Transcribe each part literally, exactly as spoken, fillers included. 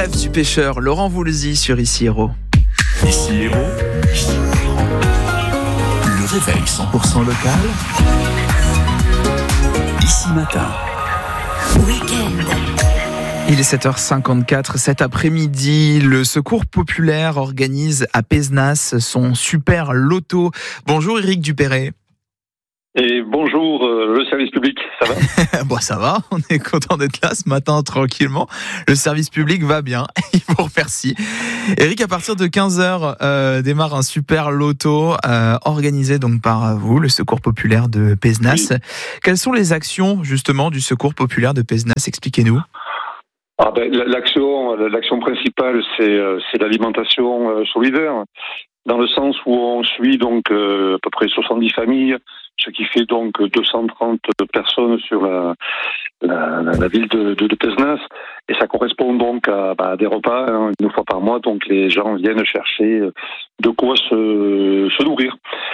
rêve du pêcheur, Laurent Voulzy sur Ici Héros. Ici Héros, le réveil cent pour cent local, Ici Matin. Week-end. Il est sept heures cinquante-quatre, cet après-midi, le Secours Populaire organise à Pézenas son super loto. Bonjour Éric Dupéret. Et bonjour euh, le service public, ça va? Bon, ça va, on est content d'être là ce matin tranquillement. Le service public va bien, il vous remercie. Éric, à partir de quinze heures euh, démarre un super loto euh, organisé donc par vous, le Secours Populaire de Pézenas. Oui. Quelles sont les actions justement du Secours Populaire de Pézenas? Expliquez-nous. Ah ben, l'action, l'action principale, c'est, c'est l'alimentation solidaire, dans le sens où on suit donc euh, à peu près soixante-dix familles, ce qui fait donc deux cent trente personnes sur la, la, la ville de, de, de Pézenas, et ça correspond donc à bah, des repas, hein, une fois par mois, donc les gens viennent chercher de quoi se, se nourrir.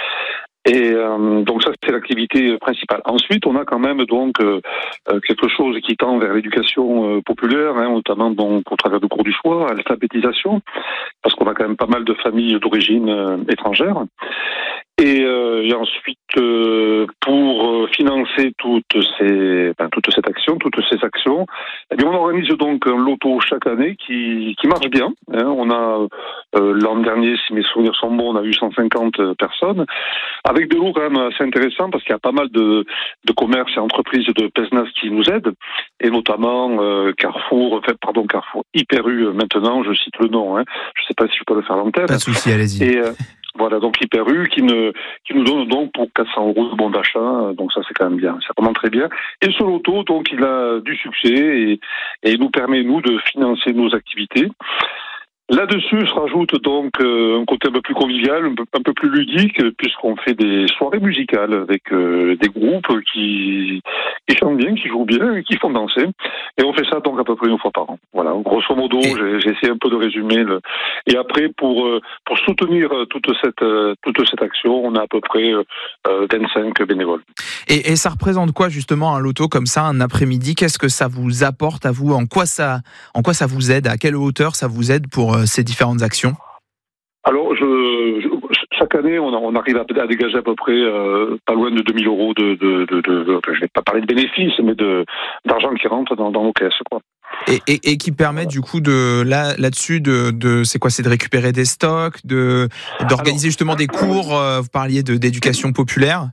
Et euh, donc ça, c'est l'activité principale. Ensuite, on a quand même donc euh, quelque chose qui tend vers l'éducation euh, populaire, hein, notamment donc au travers de cours du soir, à l'alphabétisation, parce qu'on a quand même pas mal de familles d'origine euh, étrangère. Et, euh, et ensuite, euh, pour financer toutes ces, enfin, toute cette action, toutes ces actions, eh bien, on organise donc un loto chaque année qui, qui marche bien. Hein. On a euh, l'an dernier, si mes souvenirs sont bons, on a eu cent cinquante personnes, avec des lots quand même assez intéressants parce qu'il y a pas mal de, de commerces et entreprises de Pézenas qui nous aident, et notamment euh, Carrefour, enfin, pardon Carrefour, Hyper U maintenant, je cite le nom. Hein. Je ne sais pas si je peux le faire à l'antenne. Pas de souci, allez-y. Et, euh, Voilà, donc Hyper U qui, ne, qui nous donne donc pour quatre cents euros de bon d'achat, donc ça c'est quand même bien, c'est vraiment très bien. Et ce loto, donc il a du succès et, et il nous permet, nous, de financer nos activités. Là-dessus se rajoute donc euh, un côté un peu plus convivial, un peu, un peu plus ludique, puisqu'on fait des soirées musicales avec euh, des groupes qui, qui chantent bien, qui jouent bien et qui font danser. Et on fait ça donc à peu près une fois par an. Voilà, grosso modo, et... j'ai, j'ai essayé un peu de résumer. Le... Et après, pour euh, pour soutenir toute cette euh, toute cette action, on a à peu près euh, vingt-cinq bénévoles. Et, et ça représente quoi justement un loto comme ça, un après-midi? Qu'est-ce que ça vous apporte à vous? En quoi ça en quoi ça vous aide? À quelle hauteur ça vous aide pour ces différentes actions? Alors, je, je, chaque année, on, on arrive à, à dégager à peu près euh, pas loin de deux mille euros de, de, de, de, de, je ne vais pas parler de bénéfices, mais de, d'argent qui rentre dans, dans nos caisses, quoi. Et, et, et qui permet du coup de là là-dessus de, de c'est quoi, c'est de récupérer des stocks, de d'organiser Alors, justement des cours. Euh, vous parliez de d'éducation populaire.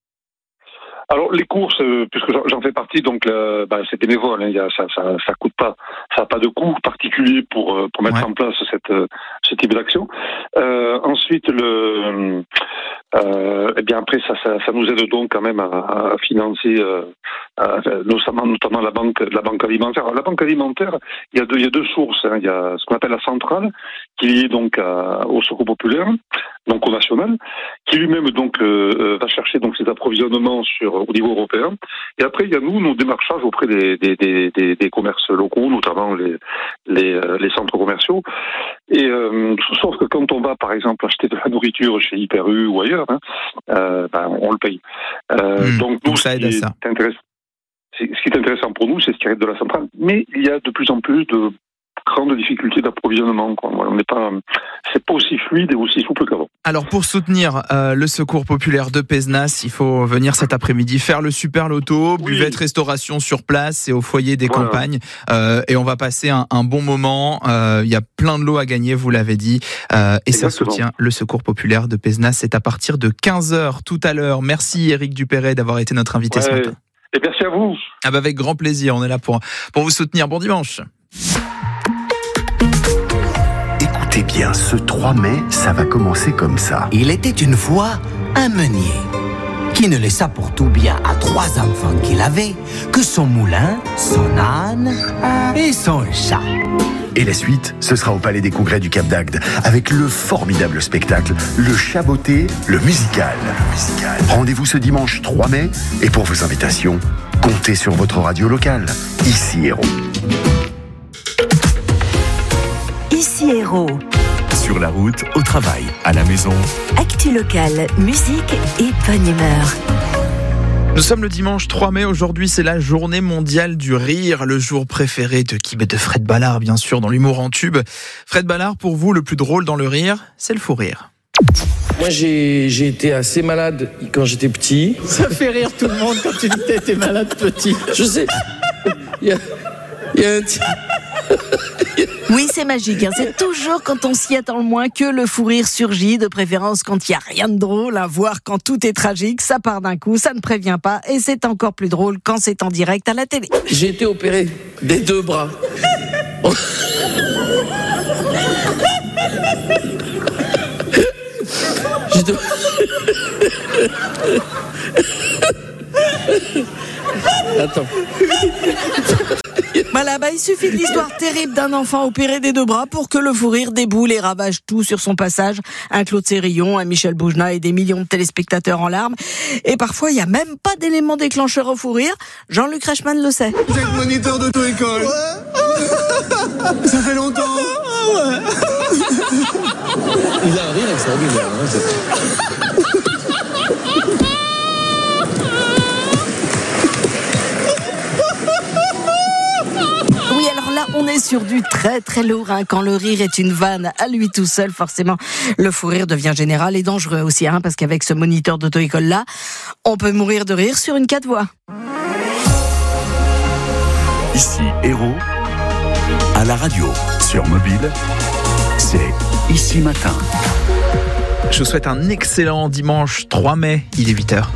Alors les courses, euh, puisque j'en fais partie, donc euh, bah, c'est bénévole, hein, y a, ça, ça, ça coûte pas, ça n'a pas de coût particulier pour euh, pour mettre ouais. en place cette euh, ce type d'action. Euh, ensuite le euh, et bien après ça, ça ça nous aide donc quand même à, à financer euh, à, notamment notamment la banque la banque alimentaire. Alors, la banque alimentaire, il y a deux il y a deux sources, hein. Il y a ce qu'on appelle la centrale qui est liée donc à, au Secours Populaire, donc au national, qui lui-même donc euh, va chercher donc ses approvisionnements sur au niveau européen. Et après il y a nous nos démarchages auprès des des des, des, des commerces locaux, notamment les les, euh, les centres commerciaux. Et euh, sauf que quand on va par exemple acheter de la nourriture chez Hyper U ou ailleurs, hein, euh, ben, on le paye. Euh, mmh, donc nous ça aide à ça. Ce qui est intéressant pour nous, c'est ce qui arrive de la centrale. Mais il y a de plus en plus de grandes difficultés d'approvisionnement, quoi. On n'est pas, c'est pas aussi fluide et aussi souple qu'avant. Alors pour soutenir euh, le Secours Populaire de Pézenas, il faut venir cet après-midi faire le super loto, oui. Buvette restauration sur place et au foyer des voilà. campagnes, euh, et on va passer un, un bon moment. Euh, il y a plein de lots à gagner, vous l'avez dit, euh, et Exactement. Ça soutient le Secours Populaire de Pézenas. C'est à partir de quinze heures tout à l'heure. Merci Éric Dupéret d'avoir été notre invité ouais. ce matin. Et merci à vous. Ah bah avec grand plaisir, on est là pour pour vous soutenir. Bon dimanche. Écoutez bien, ce trois mai, ça va commencer comme ça. Il était une fois un meunier qui ne laissa pour tout bien à trois enfants qu'il avait que son moulin, son âne et son chat. Et la suite, ce sera au Palais des Congrès du Cap d'Agde, avec le formidable spectacle Le Chaboté, le musical. Le musical. Rendez-vous ce dimanche trois mai, et pour vos invitations, comptez sur votre radio locale. Ici Héros. Ici Héros. Sur la route, au travail, à la maison. Actu locale, musique et bonne humeur. Nous sommes le dimanche trois mai, aujourd'hui c'est la journée mondiale du rire, le jour préféré de qui ? De Fred Ballard bien sûr, dans l'humour en tube. Fred Ballard, pour vous, le plus drôle dans le rire, c'est le fou rire. Moi j'ai, j'ai été assez malade quand j'étais petit. Ça fait rire tout le monde quand tu dis que t'étais malade petit. Je sais, il y a, il y a un t- Oui, c'est magique, hein. C'est toujours quand on s'y attend le moins que le fou rire surgit, de préférence quand il n'y a rien de drôle, à voir quand tout est tragique, ça part d'un coup, ça ne prévient pas, et c'est encore plus drôle quand c'est en direct à la télé. J'ai été opéré des deux bras. J'étais... Attends. Voilà, bah, il suffit de l'histoire terrible d'un enfant opéré des deux bras pour que le fou rire déboule et ravage tout sur son passage. Un Claude Sérillon, un Michel Boujna et des millions de téléspectateurs en larmes. Et parfois, il n'y a même pas d'élément déclencheur au fou rire. Jean-Luc Reichmann le sait. Vous êtes moniteur d'auto-école. Ouais. Ça fait longtemps. Ouais. Il a un rire extraordinaire. Hein, Là, on est sur du très très lourd, hein. Quand le rire est une vanne à lui tout seul, forcément, le fou rire devient général et dangereux aussi, hein, parce qu'avec ce moniteur d'auto-école-là, on peut mourir de rire sur une quatre voies. Ici Héros, à la radio, sur mobile, c'est Ici Matin. Je vous souhaite un excellent dimanche trois mai, il est huit heures.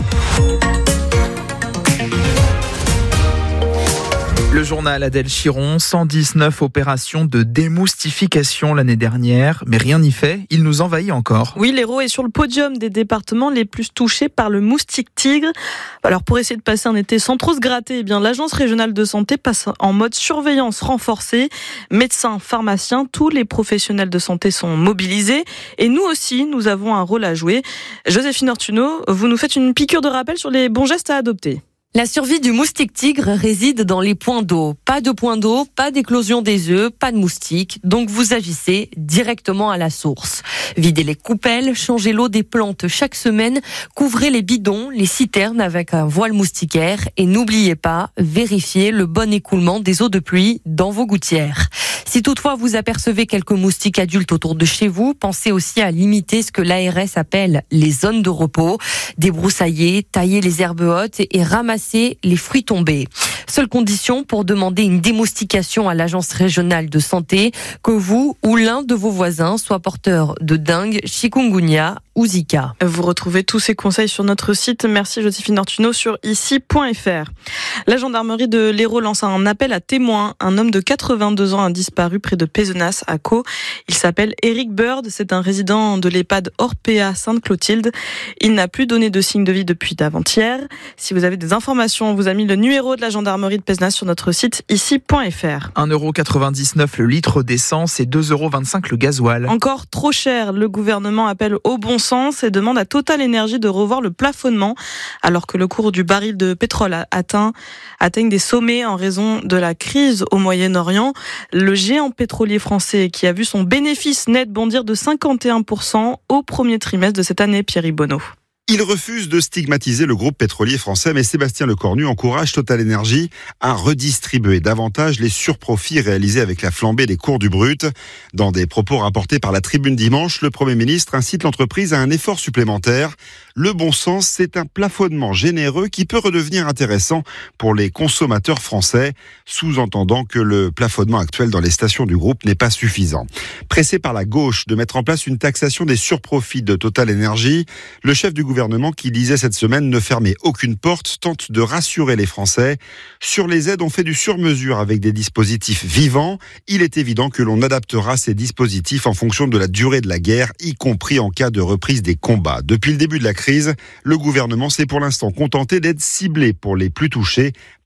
Le journal Adèle Chiron, cent dix-neuf opérations de démoustification l'année dernière, mais rien n'y fait, il nous envahit encore. Oui, l'Hérault est sur le podium des départements les plus touchés par le moustique tigre. Alors pour essayer de passer un été sans trop se gratter, eh bien l'agence régionale de santé passe en mode surveillance renforcée. Médecins, pharmaciens, tous les professionnels de santé sont mobilisés et nous aussi, nous avons un rôle à jouer. Joséphine Ortuno, vous nous faites une piqûre de rappel sur les bons gestes à adopter. La survie du moustique tigre réside dans les points d'eau. Pas de point d'eau, pas d'éclosion des œufs, pas de moustiques. Donc vous agissez directement à la source. Videz les coupelles, changez l'eau des plantes chaque semaine, couvrez les bidons, les citernes avec un voile moustiquaire et n'oubliez pas, vérifiez le bon écoulement des eaux de pluie dans vos gouttières. Si toutefois vous apercevez quelques moustiques adultes autour de chez vous, pensez aussi à limiter ce que l'A R S appelle les zones de repos, débroussailler, tailler les herbes hautes et ramasser les fruits tombés. Seule condition pour demander une démoustication à l'agence régionale de santé, que vous ou l'un de vos voisins soit porteur de dengue, chikungunya ou Zika. Vous retrouvez tous ces conseils sur notre site. Merci Joséphine Ortuno sur ici point f r. La gendarmerie de l'Hérault lance un appel à témoins. Un homme de quatre-vingt-deux ans a disparu près de Pézenas à Caux. Il s'appelle Eric Bird. C'est un résident de l'EHPAD Orpea Sainte-Clotilde. Il n'a plus donné de signe de vie depuis d'avant-hier. Si vous avez des informations, on vous a mis le numéro de la gendarmerie de Pézenas sur notre site ici point f r. un euro quatre-vingt-dix-neuf le litre d'essence et deux euros vingt-cinq le gasoil. Encore trop cher. Le gouvernement appelle au bon sens et demande à Total Énergie de revoir le plafonnement alors que le cours du baril de pétrole a atteint atteigne des sommets en raison de la crise au Moyen-Orient. Le géant pétrolier français qui a vu son bénéfice net bondir de cinquante et un pour cent au premier trimestre de cette année, Pierre Bonneau. Il refuse de stigmatiser le groupe pétrolier français, mais Sébastien Lecornu encourage Total Énergie à redistribuer davantage les surprofits réalisés avec la flambée des cours du brut. Dans des propos rapportés par la Tribune dimanche, le Premier ministre incite l'entreprise à un effort supplémentaire. Le bon sens, c'est un plafonnement généreux qui peut redevenir intéressant pour les consommateurs français, sous-entendant que le plafonnement actuel dans les stations du groupe n'est pas suffisant. Pressé par la gauche de mettre en place une taxation des surprofits de Total Énergie, le chef du gouvernement qui disait cette semaine ne fermer aucune porte tente de rassurer les Français. Sur les aides, on fait du sur-mesure avec des dispositifs vivants. Il est évident que l'on adaptera ces dispositifs en fonction de la durée de la guerre, y compris en cas de reprise des combats. Depuis le début de la crise, le gouvernement s'est pour l'instant contenté d'aides ciblées pour les plus touchés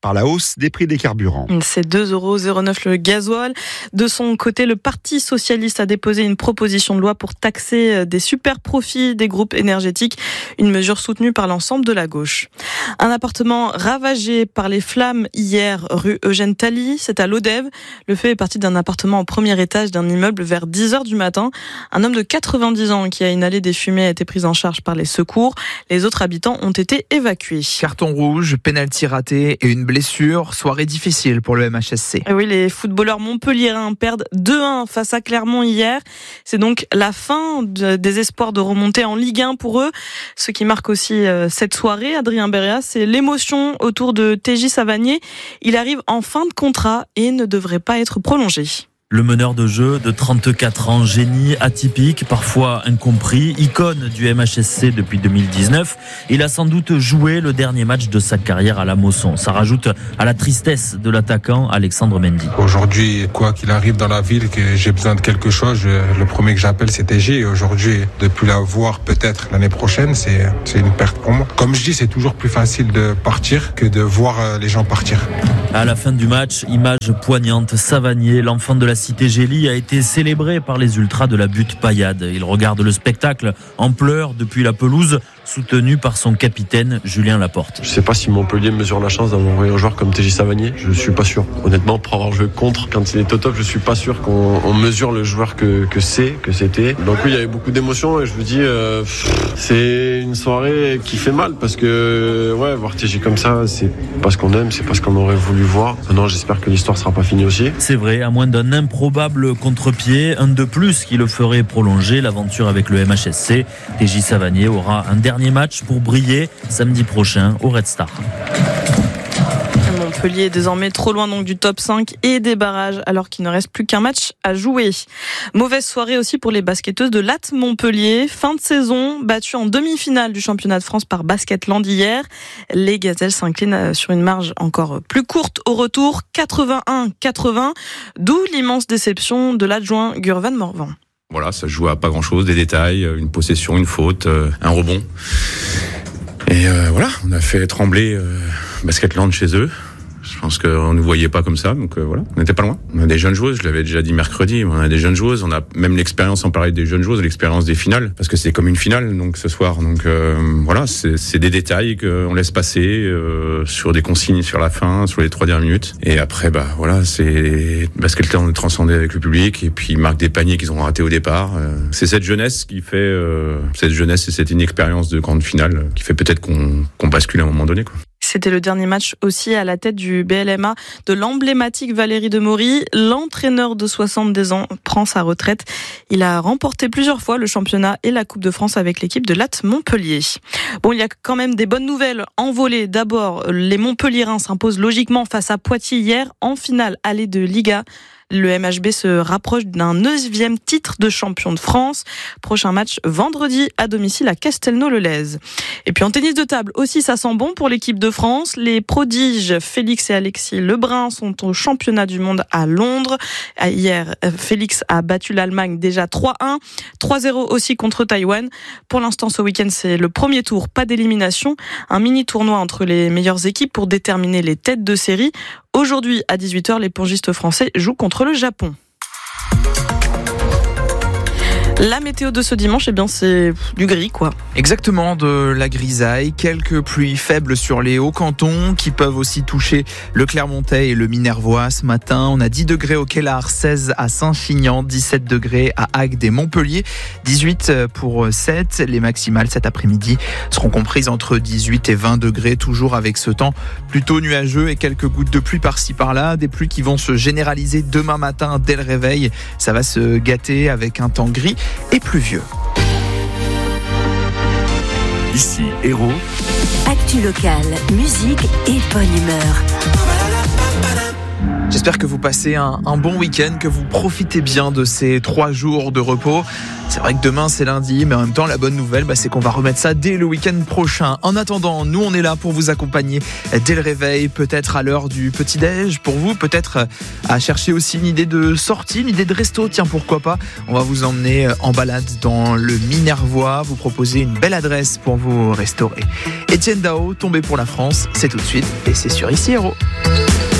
par la hausse des prix des carburants. C'est deux euros zéro neuf le gasoil. De son côté, le Parti socialiste a déposé une proposition de loi pour taxer des super profits des groupes énergétiques, une mesure soutenue par l'ensemble de la gauche. Un appartement ravagé par les flammes hier, rue Eugène Tally, c'est à Lodève. Le feu est parti d'un appartement au premier étage d'un immeuble vers dix heures du matin. Un homme de quatre-vingt-dix ans qui a inhalé des fumées a été pris en charge par les secours. Les autres habitants ont été évacués. Carton rouge, pénalty raté et une blessure. Soirée difficile pour le M H S C. Et oui, les footballeurs montpelliérains perdent deux un face à Clermont hier. C'est donc la fin de, des espoirs de remonter en Ligue un pour eux. Ce qui marque aussi euh, cette soirée, Adrien Béréas, c'est l'émotion autour de T J Savanier. Il arrive en fin de contrat et ne devrait pas être prolongé. Le meneur de jeu de trente-quatre ans, génie atypique, parfois incompris, icône du M H S C depuis deux mille dix-neuf. Il a sans doute joué le dernier match de sa carrière à la Mosson. Ça rajoute à la tristesse de l'attaquant Alexandre Mendy. Aujourd'hui, quoi qu'il arrive dans la ville, que j'ai besoin de quelque chose, je, le premier que j'appelle c'est T J. Et aujourd'hui, de plus la voir peut-être l'année prochaine, c'est, c'est une perte pour moi. Comme je dis, c'est toujours plus facile de partir que de voir les gens partir. À la fin du match, image poignante, Savanier, l'enfant de la cité Gélie, a été célébré par les ultras de la butte Payade. Il regarde le spectacle en pleurs depuis la pelouse, soutenu par son capitaine Julien Laporte. Je ne sais pas si Montpellier mesure la chance d'avoir envoyé un joueur comme T J Savanier. Je ne suis pas sûr. Honnêtement, pour avoir joué contre, quand il est au top, je ne suis pas sûr qu'on on mesure le joueur que, que c'est, que c'était. Donc oui, il y avait beaucoup d'émotions et je vous dis, euh, c'est une soirée qui fait mal parce que ouais, voir T J comme ça, c'est pas ce qu'on aime, c'est pas ce qu'on aurait voulu voir. Maintenant, j'espère que l'histoire ne sera pas finie aussi. C'est vrai, à moins d'un improbable contre-pied, un de plus qui le ferait prolonger l'aventure avec le M H S C. T J Savanier aura un dernier match pour briller samedi prochain au Red Star. Montpellier est désormais trop loin donc du top cinq et des barrages alors qu'il ne reste plus qu'un match à jouer. Mauvaise soirée aussi pour les basketteuses de Latte Montpellier. Fin de saison, battues en demi-finale du championnat de France par Basketland hier. Les Gazelles s'inclinent sur une marge encore plus courte au retour, quatre-vingt-un quatre-vingts, d'où l'immense déception de l'adjoint Gurvan Morvan. Voilà, ça joue à pas grand-chose, des détails, une possession, une faute, un rebond. Et euh, voilà, on a fait trembler euh, Basketland chez eux. Je pense qu'on ne nous voyait pas comme ça, donc euh, voilà, on n'était pas loin. On a des jeunes joueuses, je l'avais déjà dit mercredi, on a des jeunes joueuses, on a même l'expérience, en parler des jeunes joueuses, l'expérience des finales, parce que c'est comme une finale donc ce soir. Donc euh, voilà, c'est, c'est des détails qu'on laisse passer euh, sur des consignes sur la fin, sur les trois dernières minutes. Et après, bah voilà, c'est Basketland transcendé avec le public, et puis ils marquent des paniers qu'ils ont ratés au départ. Euh, c'est cette jeunesse qui fait, euh, cette jeunesse et cette inexpérience de grande finale qui fait peut-être qu'on, qu'on bascule à un moment donné, quoi. C'était le dernier match aussi à la tête du B L M A de l'emblématique Valérie Demory. L'entraîneur de soixante-deux ans prend sa retraite. Il a remporté plusieurs fois le championnat et la Coupe de France avec l'équipe de Latte Montpellier. Bon, il y a quand même des bonnes nouvelles en volée. D'abord, les Montpelliérains s'imposent logiquement face à Poitiers hier en finale allée de Liga. Le M H B se rapproche d'un neuvième titre de champion de France. Prochain match vendredi à domicile à Castelnau-le-Lez. Et puis en tennis de table aussi, ça sent bon pour l'équipe de France. Les prodiges Félix et Alexis Lebrun sont au championnat du monde à Londres. Hier, Félix a battu l'Allemagne déjà trois un, trois zéro aussi contre Taïwan. Pour l'instant, ce week-end, c'est le premier tour, pas d'élimination. Un mini-tournoi entre les meilleures équipes pour déterminer les têtes de série. Aujourd'hui, à dix-huit heures, les pongistes français jouent contre le Japon. La météo de ce dimanche, eh bien, c'est du gris, quoi. Exactement, de la grisaille, quelques pluies faibles sur les hauts cantons qui peuvent aussi toucher le Clermontais et le Minervois ce matin. On a dix degrés au Kellar, seize à Saint-Chinian, dix-sept degrés à Agde et Montpellier, dix-huit pour Sète. Les maximales cet après-midi seront comprises entre dix-huit et vingt degrés, toujours avec ce temps plutôt nuageux et quelques gouttes de pluie par-ci par-là. Des pluies qui vont se généraliser demain matin dès le réveil. Ça va se gâter avec un temps gris et pluvieux. Ici, Héros. Actu locale, musique et bonne humeur. J'espère que vous passez un, un bon week-end, que vous profitez bien de ces trois jours de repos. C'est vrai que demain c'est lundi, mais en même temps la bonne nouvelle bah, c'est qu'on va remettre ça dès le week-end prochain. En attendant, nous on est là pour vous accompagner dès le réveil, peut-être à l'heure du petit-déj pour vous, peut-être à chercher aussi une idée de sortie, une idée de resto, tiens pourquoi pas. On va vous emmener en balade dans le Minervois, vous proposer une belle adresse pour vous restaurer. Etienne Dao, Tombé pour la France, c'est tout de suite et c'est sur Ici Héros.